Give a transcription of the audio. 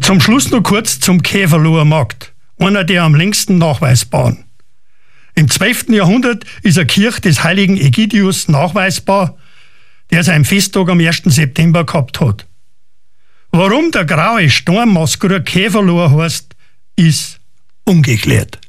Zum Schluss noch kurz zum Käferloher Markt, einer der am längsten nachweisbaren. Im 12. Jahrhundert ist eine Kirche des heiligen Ägidius nachweisbar, der seinen Festtag am 1. September gehabt hat. Warum der graue Sturm aus Käferloher heißt, ist ungeklärt.